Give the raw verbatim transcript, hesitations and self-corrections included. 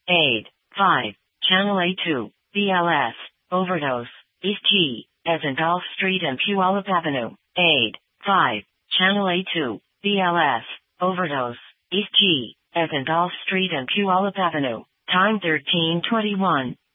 Aid. five. Channel A two, B L S, overdose, East G, as in Golf Street and Puyallup Avenue. Aid. five. Channel A two, B L S, overdose, East G, as in Golf Street and Puyallup Avenue. Time thirteen twenty-one.